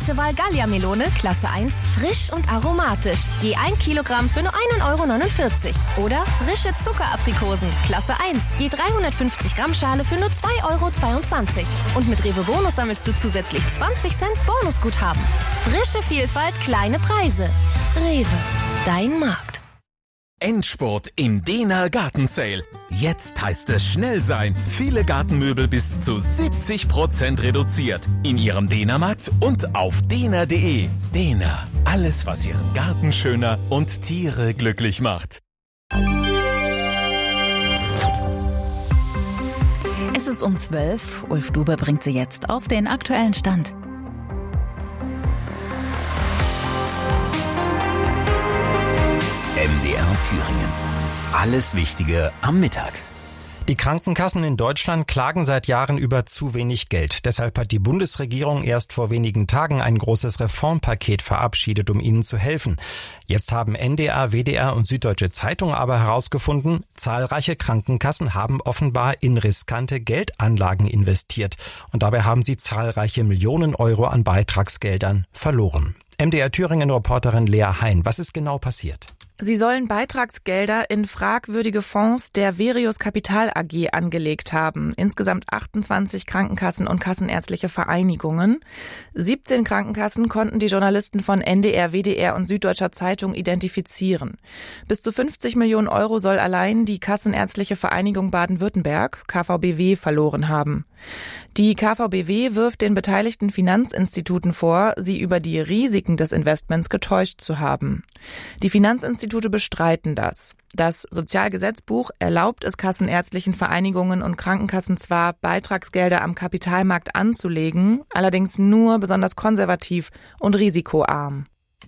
Erste Wahl Gallia-Melone, Klasse 1, frisch und aromatisch. Je 1 Kilogramm für nur 1,49 € Oder frische Zuckeraprikosen, Klasse 1, je 350 Gramm Schale für nur 2,22 €. Und mit Rewe Bonus sammelst du zusätzlich 20 Cent Bonusguthaben. Frische Vielfalt, kleine Preise. Rewe, dein Markt. Endspurt im Dehner Gartensale. Jetzt heißt es schnell sein. Viele Gartenmöbel bis zu 70% reduziert. In Ihrem Dehnermarkt und auf dehner.de. Dehner. Alles, was Ihren Garten schöner und Tiere glücklich macht. Es ist um 12. Ulf Dube bringt Sie jetzt auf den aktuellen Stand. MDR Thüringen. Alles Wichtige am Mittag. Die Krankenkassen in Deutschland klagen seit Jahren über zu wenig Geld. Deshalb hat die Bundesregierung erst vor wenigen Tagen ein großes Reformpaket verabschiedet, um ihnen zu helfen. Jetzt haben NDR, WDR und Süddeutsche Zeitung aber herausgefunden, zahlreiche Krankenkassen haben offenbar in riskante Geldanlagen investiert. Und dabei haben sie zahlreiche Millionen Euro an Beitragsgeldern verloren. MDR Thüringen-Reporterin Lea Hein, was ist genau passiert? Sie sollen Beitragsgelder in fragwürdige Fonds der Verius Kapital AG angelegt haben. Insgesamt 28 Krankenkassen und kassenärztliche Vereinigungen. 17 Krankenkassen konnten die Journalisten von NDR, WDR und Süddeutscher Zeitung identifizieren. Bis zu 50 Millionen Euro soll allein die Kassenärztliche Vereinigung Baden-Württemberg, KVBW, verloren haben. Die KVBW wirft den beteiligten Finanzinstituten vor, sie über die Risiken des Investments getäuscht zu haben. Die Finanzinstitute bestreiten das. Das Sozialgesetzbuch erlaubt es kassenärztlichen Vereinigungen und Krankenkassen zwar, Beitragsgelder am Kapitalmarkt anzulegen, allerdings nur besonders konservativ und risikoarm.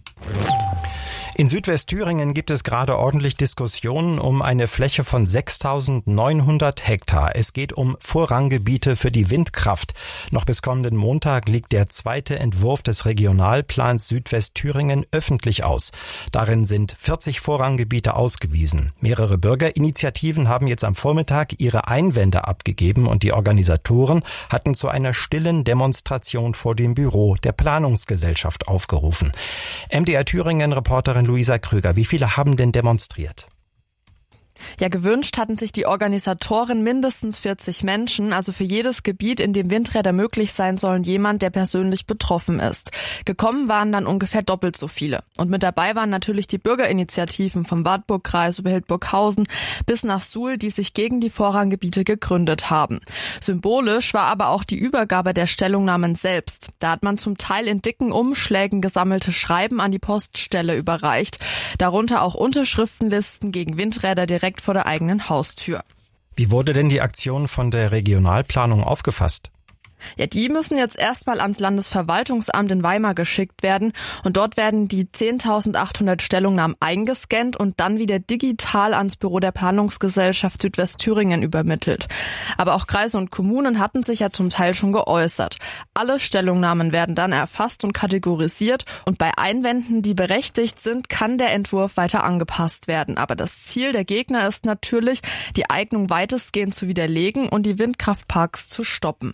In Südwestthüringen gibt es gerade ordentlich Diskussionen um eine Fläche von 6.900 Hektar. Es geht um Vorranggebiete für die Windkraft. Noch bis kommenden Montag liegt der zweite Entwurf des Regionalplans Südwestthüringen öffentlich aus. Darin sind 40 Vorranggebiete ausgewiesen. Mehrere Bürgerinitiativen haben jetzt am Vormittag ihre Einwände abgegeben und die Organisatoren hatten zu einer stillen Demonstration vor dem Büro der Planungsgesellschaft aufgerufen. MDR Thüringen-Reporterin Luisa Krüger, wie viele haben denn demonstriert? Ja, gewünscht hatten sich die Organisatoren mindestens 40 Menschen, also für jedes Gebiet, in dem Windräder möglich sein sollen, jemand, der persönlich betroffen ist. Gekommen waren dann ungefähr doppelt so viele. Und mit dabei waren natürlich die Bürgerinitiativen vom Wartburgkreis über Hildburghausen bis nach Suhl, die sich gegen die Vorranggebiete gegründet haben. Symbolisch war aber auch die Übergabe der Stellungnahmen selbst. Da hat man zum Teil in dicken Umschlägen gesammelte Schreiben an die Poststelle überreicht. Darunter auch Unterschriftenlisten gegen Windräder direkt vor der eigenen Haustür. Wie wurde denn die Aktion von der Regionalplanung aufgefasst? Ja, die müssen jetzt erstmal ans Landesverwaltungsamt in Weimar geschickt werden und dort werden die 10.800 Stellungnahmen eingescannt und dann wieder digital ans Büro der Planungsgesellschaft Südwestthüringen übermittelt. Aber auch Kreise und Kommunen hatten sich ja zum Teil schon geäußert. Alle Stellungnahmen werden dann erfasst und kategorisiert und bei Einwänden, die berechtigt sind, kann der Entwurf weiter angepasst werden. Aber das Ziel der Gegner ist natürlich, die Eignung weitestgehend zu widerlegen und die Windkraftparks zu stoppen.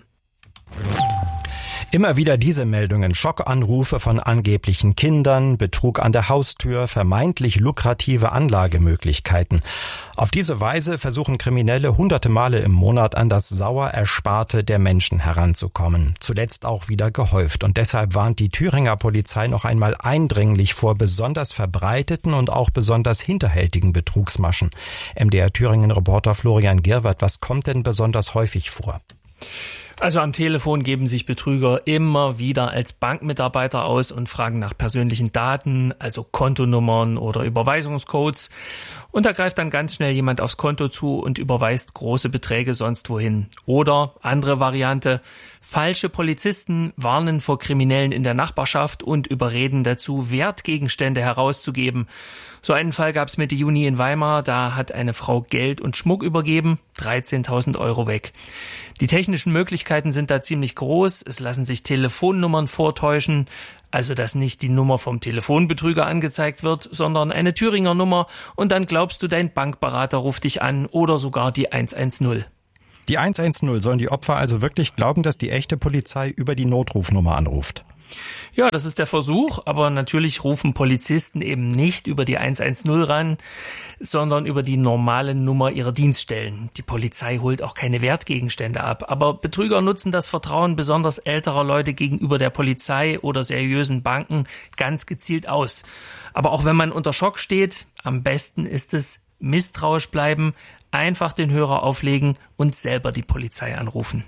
Immer wieder diese Meldungen, Schockanrufe von angeblichen Kindern, Betrug an der Haustür, vermeintlich lukrative Anlagemöglichkeiten. Auf diese Weise versuchen Kriminelle hunderte Male im Monat an das sauer Ersparte der Menschen heranzukommen. Zuletzt auch wieder gehäuft. Und deshalb warnt die Thüringer Polizei noch einmal eindringlich vor besonders verbreiteten und auch besonders hinterhältigen Betrugsmaschen. MDR Thüringen-Reporter Florian Girwert, was kommt denn besonders häufig vor? Also am Telefon geben sich Betrüger immer wieder als Bankmitarbeiter aus und fragen nach persönlichen Daten, also Kontonummern oder Überweisungscodes. Und da greift dann ganz schnell jemand aufs Konto zu und überweist große Beträge sonst wohin. Oder, andere Variante, falsche Polizisten warnen vor Kriminellen in der Nachbarschaft und überreden dazu, Wertgegenstände herauszugeben. So einen Fall gab es Mitte Juni in Weimar, da hat eine Frau Geld und Schmuck übergeben, 13.000 Euro weg. Die technischen Möglichkeiten sind da ziemlich groß, es lassen sich Telefonnummern vortäuschen, also dass nicht die Nummer vom Telefonbetrüger angezeigt wird, sondern eine Thüringer Nummer und dann glaubst du, dein Bankberater ruft dich an oder sogar die 110. Die 110, sollen die Opfer also wirklich glauben, dass die echte Polizei über die Notrufnummer anruft? Ja, das ist der Versuch, aber natürlich rufen Polizisten eben nicht über die 110 ran, sondern über die normale Nummer ihrer Dienststellen. Die Polizei holt auch keine Wertgegenstände ab, aber Betrüger nutzen das Vertrauen besonders älterer Leute gegenüber der Polizei oder seriösen Banken ganz gezielt aus. Aber auch wenn man unter Schock steht, am besten ist es, misstrauisch bleiben, einfach den Hörer auflegen und selber die Polizei anrufen.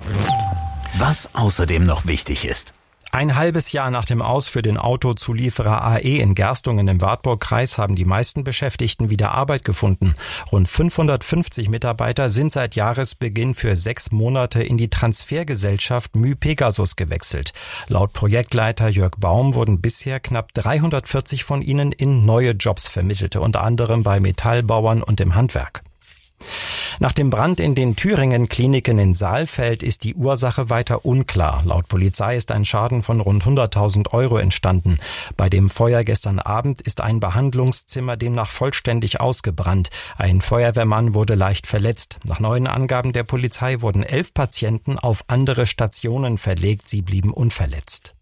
Was außerdem noch wichtig ist. Ein halbes Jahr nach dem Aus für den Autozulieferer AE in Gerstungen im Wartburg-Kreis haben die meisten Beschäftigten wieder Arbeit gefunden. Rund 550 Mitarbeiter sind seit Jahresbeginn für 6 Monate in die Transfergesellschaft myPegasus gewechselt. Laut Projektleiter Jörg Baum wurden bisher knapp 340 von ihnen in neue Jobs vermittelt, unter anderem bei Metallbauern und im Handwerk. Nach dem Brand in den Thüringen-Kliniken in Saalfeld ist die Ursache weiter unklar. Laut Polizei ist ein Schaden von rund 100.000 € entstanden. Bei dem Feuer gestern Abend ist ein Behandlungszimmer demnach vollständig ausgebrannt. Ein Feuerwehrmann wurde leicht verletzt. Nach neuen Angaben der Polizei wurden 11 Patienten auf andere Stationen verlegt. Sie blieben unverletzt.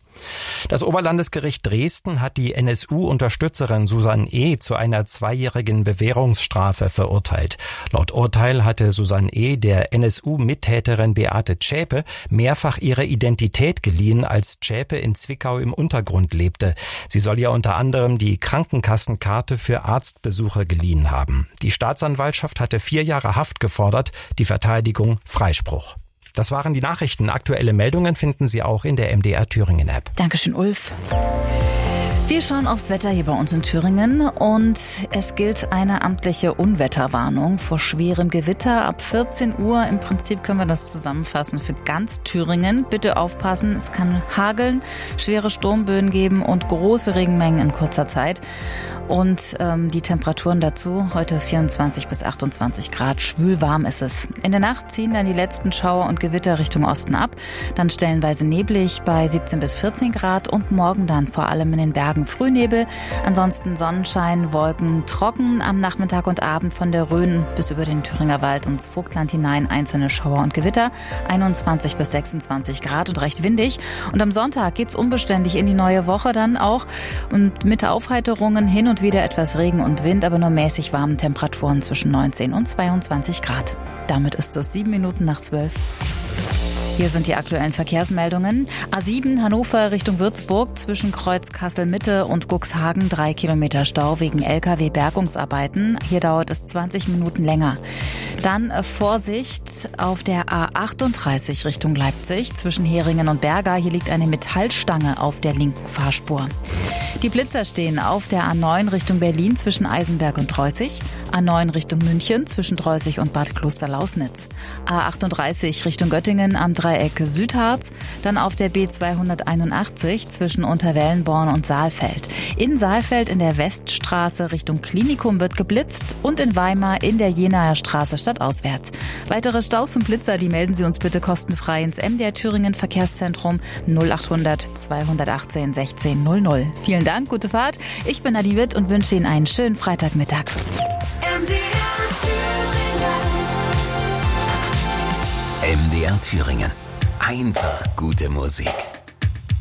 Das Oberlandesgericht Dresden hat die NSU-Unterstützerin Susanne E. zu einer 2-jährigen Bewährungsstrafe verurteilt. Laut Urteil hatte Susanne E. der NSU-Mittäterin Beate Zschäpe mehrfach ihre Identität geliehen, als Zschäpe in Zwickau im Untergrund lebte. Sie soll ihr unter anderem die Krankenkassenkarte für Arztbesuche geliehen haben. Die Staatsanwaltschaft hatte 4 Jahre Haft gefordert, die Verteidigung Freispruch. Das waren die Nachrichten. Aktuelle Meldungen finden Sie auch in der MDR Thüringen App. Dankeschön, Ulf. Wir schauen aufs Wetter hier bei uns in Thüringen und es gilt eine amtliche Unwetterwarnung vor schwerem Gewitter ab 14 Uhr. Im Prinzip können wir das zusammenfassen für ganz Thüringen. Bitte aufpassen, es kann hageln, schwere Sturmböen geben und große Regenmengen in kurzer Zeit. Und die Temperaturen dazu, heute 24 bis 28 Grad, schwül warm ist es. In der Nacht ziehen dann die letzten Schauer und Gewitter Richtung Osten ab, dann stellenweise neblig bei 17 bis 14 Grad und morgen dann vor allem in den Bergen Frühnebel. Ansonsten Sonnenschein, Wolken, trocken am Nachmittag und Abend von der Rhön bis über den Thüringer Wald und ins Vogtland hinein einzelne Schauer und Gewitter, 21 bis 26 Grad und recht windig. Und am Sonntag geht's unbeständig in die neue Woche dann auch und mit Aufheiterungen hin und wieder etwas Regen und Wind, aber nur mäßig warmen Temperaturen zwischen 19 und 22 Grad. Damit ist es 7 Minuten nach 12. Hier sind die aktuellen Verkehrsmeldungen. A7 Hannover Richtung Würzburg zwischen Kreuz Kassel-Mitte und Cuxhagen 3 Kilometer Stau wegen LKW-Bergungsarbeiten. Hier dauert es 20 Minuten länger. Dann Vorsicht auf der A38 Richtung Leipzig zwischen Heringen und Berga. Hier liegt eine Metallstange auf der linken Fahrspur. Die Blitzer stehen auf der A9 Richtung Berlin zwischen Eisenberg und Treußig. A9 Richtung München zwischen Treußig und Bad Klosterlausnitz. A38 Richtung Göttingen am Dreieck Südharz. Dann auf der B281 zwischen Unterwellenborn und Saalfeld. In Saalfeld in der Weststraße Richtung Klinikum wird geblitzt und in Weimar in der Jenaer Straße stadtauswärts. Weitere Staus und Blitzer, die melden Sie uns bitte kostenfrei ins MDR Thüringen Verkehrszentrum 0800 218 16 00. Vielen Dank, gute Fahrt. Ich bin Nadine Witt und wünsche Ihnen einen schönen Freitagmittag. MDR Thüringen. Einfach gute Musik.